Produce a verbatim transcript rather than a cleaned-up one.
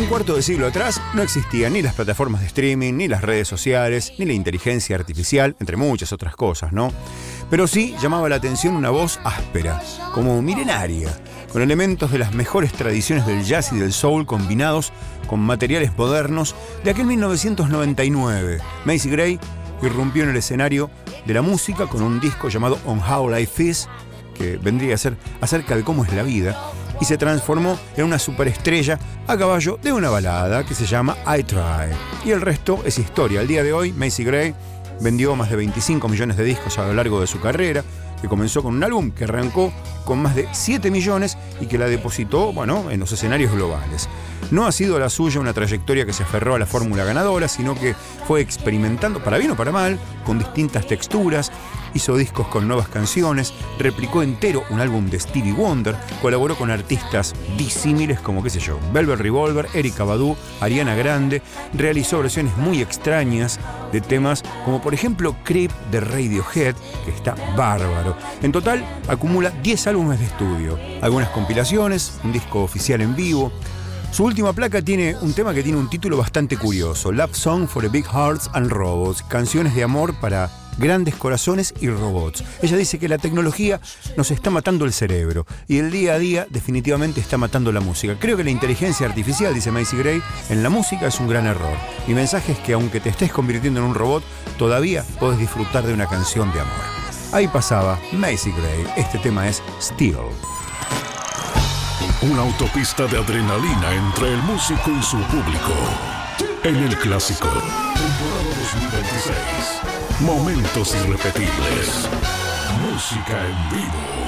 cuarto de siglo atrás no existían ni las plataformas de streaming, ni las redes sociales, ni la inteligencia artificial, entre muchas otras cosas, ¿no? Pero sí llamaba la atención una voz áspera, como milenaria, con elementos de las mejores tradiciones del jazz y del soul combinados con materiales modernos de aquel mil novecientos noventa y nueve. Macy Gray irrumpió en el escenario de la música con un disco llamado On How Life Is, que vendría a ser acerca de cómo es la vida, y se transformó en una superestrella a caballo de una balada que se llama I Try. Y el resto es historia. Al día de hoy, Macy Gray vendió más de veinticinco millones de discos a lo largo de su carrera, que comenzó con un álbum que arrancó con más de siete millones y que la depositó, bueno, en los escenarios globales. No ha sido la suya una trayectoria que se aferró a la fórmula ganadora, sino que fue experimentando, para bien o para mal, con distintas texturas, hizo discos con nuevas canciones, replicó entero un álbum de Stevie Wonder, colaboró con artistas disímiles como, qué sé yo, Velvet Revolver, Erykah Badu, Ariana Grande, realizó versiones muy extrañas de temas como por ejemplo Creep de Radiohead, que está bárbaro. En total acumula diez álbumes de estudio, algunas compilaciones, un disco oficial en vivo. Su última placa tiene un tema que tiene un título bastante curioso: Love Song for the Big Hearts and Robots, canciones de amor para grandes corazones y robots. Ella dice que la tecnología nos está matando el cerebro y el día a día definitivamente está matando la música. Creo que la inteligencia artificial, dice Macy Gray, en la música es un gran error. Mi mensaje es que aunque te estés convirtiendo en un robot, todavía podés disfrutar de una canción de amor. Ahí pasaba Macy Gray. Este tema es Steel. Una autopista de adrenalina entre el músico y su público. En el clásico, temporada dos mil veintiséis. Momentos irrepetibles. Música en vivo.